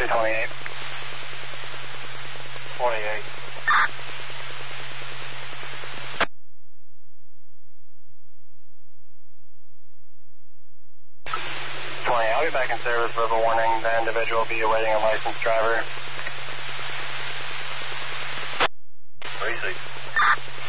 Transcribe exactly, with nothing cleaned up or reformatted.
two twenty-eight. twenty-eight. twenty, I'll be back in service. Verbal warning, the individual will be awaiting a licensed driver. Crazy.